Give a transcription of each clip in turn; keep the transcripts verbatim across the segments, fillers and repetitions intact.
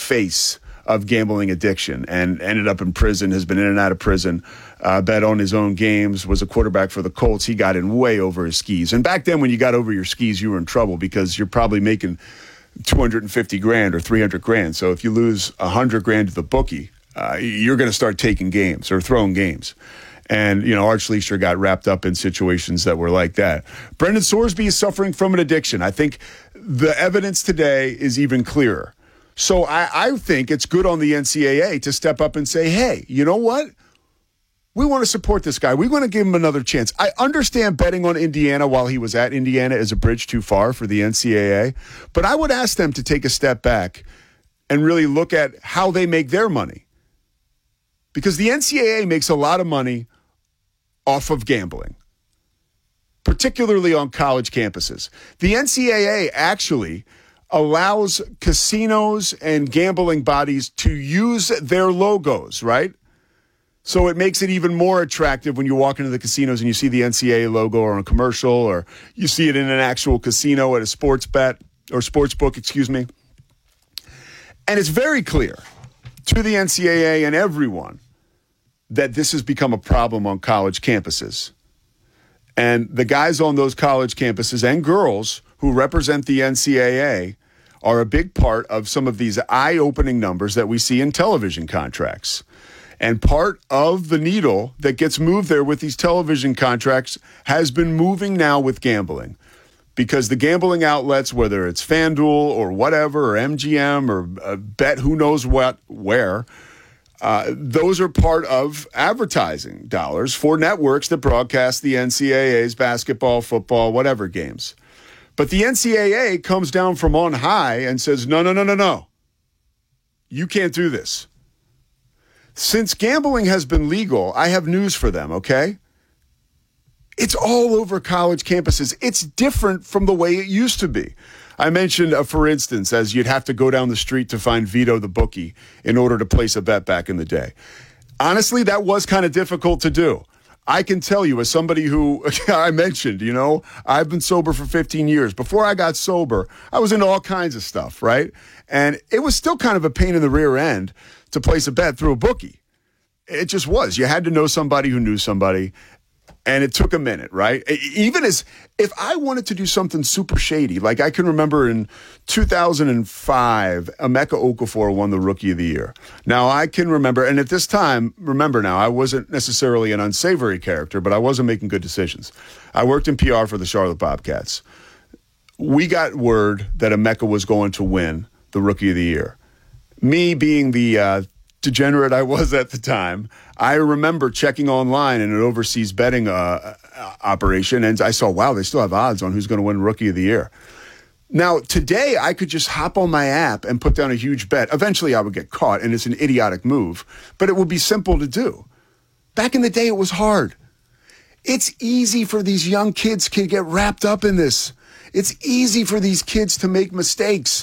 face of gambling addiction and ended up in prison, has been in and out of prison, uh, bet on his own games, was a quarterback for the Colts. He got in way over his skis. And back then when you got over your skis, you were in trouble because you're probably making two hundred fifty grand or three hundred grand. So if you lose one hundred grand to the bookie, uh, you're going to start taking games or throwing games. And, you know, Arch Leisure got wrapped up in situations that were like that. Brendan Sorsby is suffering from an addiction. I think the evidence today is even clearer. So I, I think it's good on the N C double A to step up and say, hey, you know what? We want to support this guy. We want to give him another chance. I understand betting on Indiana while he was at Indiana is a bridge too far for the N C double A, but I would ask them to take a step back and really look at how they make their money. Because the N C double A makes a lot of money off of gambling, particularly on college campuses. The N C double A actually allows casinos and gambling bodies to use their logos, right? So it makes it even more attractive when you walk into the casinos and you see the N C double A logo or on a commercial, or you see it in an actual casino at a sports bet or sports book, excuse me. And it's very clear to the N C double A and everyone that this has become a problem on college campuses. And the guys on those college campuses and girls who represent the N C double A are a big part of some of these eye-opening numbers that we see in television contracts. And part of the needle that gets moved there with these television contracts has been moving now with gambling. Because the gambling outlets, whether it's FanDuel or whatever, or M G M or uh, Bet who knows what, where, uh, those are part of advertising dollars for networks that broadcast the N C double A's basketball, football, whatever games. But the N C double A comes down from on high and says, no, no, no, no, no. You can't do this. Since gambling has been legal, I have news for them, okay? It's all over college campuses. It's different from the way it used to be. I mentioned, uh, for instance, as you'd have to go down the street to find Vito the bookie in order to place a bet back in the day. Honestly, that was kind of difficult to do. I can tell you, as somebody who, I mentioned, you know, I've been sober for fifteen years. Before I got sober, I was into all kinds of stuff, right? And it was still kind of a pain in the rear end to place a bet through a bookie. It just was. You had to know somebody who knew somebody. And it took a minute, right? Even as if I wanted to do something super shady, like I can remember in two thousand five, Emeka Okafor won the Rookie of the Year. Now I can remember, and at this time, remember now, I wasn't necessarily an unsavory character, but I wasn't making good decisions. I worked in P R for the Charlotte Bobcats. We got word that Emeka was going to win the Rookie of the Year. Me being the uh, degenerate I was at the time, I remember checking online in an overseas betting uh, operation, and I saw, wow, they still have odds on who's going to win Rookie of the Year. Now, today, I could just hop on my app and put down a huge bet. Eventually, I would get caught, and it's an idiotic move, but it would be simple to do. Back in the day, it was hard. It's easy for these young kids to get wrapped up in this. It's easy for these kids to make mistakes.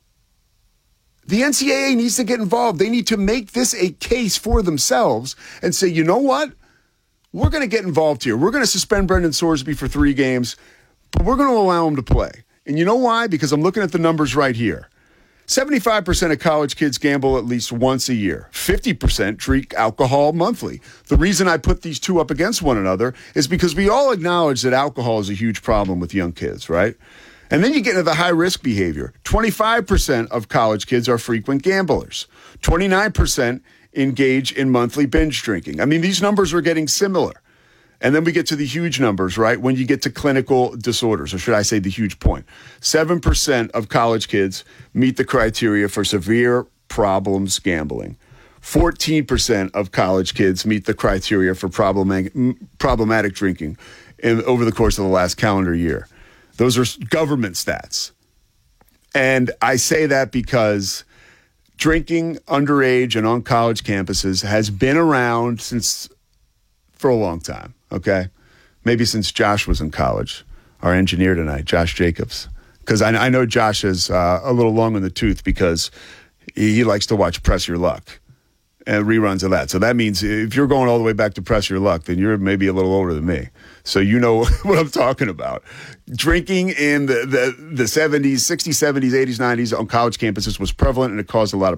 The N C double A needs to get involved. They need to make this a case for themselves and say, you know what? We're going to get involved here. We're going to suspend Brendan Sorsby for three games, but we're going to allow him to play. And you know why? Because I'm looking at the numbers right here. seventy-five percent of college kids gamble at least once a year. fifty percent drink alcohol monthly. The reason I put these two up against one another is because we all acknowledge that alcohol is a huge problem with young kids, right? And then you get into the high-risk behavior. twenty-five percent of college kids are frequent gamblers. twenty-nine percent engage in monthly binge drinking. I mean, these numbers are getting similar. And then we get to the huge numbers, right, when you get to clinical disorders, or should I say the huge point. seven percent of college kids meet the criteria for severe problems gambling. fourteen percent of college kids meet the criteria for problematic, problematic drinking in, over the course of the last calendar year. Those are government stats. And I say that because drinking underage and on college campuses has been around since for a long time, okay? Maybe since Josh was in college, our engineer tonight, Josh Jacobs. Because I, I know Josh is uh, a little long in the tooth because he, he likes to watch Press Your Luck and reruns of that. So that means if you're going all the way back to Press Your Luck, then you're maybe a little older than me. So you know what I'm talking about. Drinking in the, the, the seventies, sixties, seventies, eighties, nineties on college campuses was prevalent, and it caused a lot of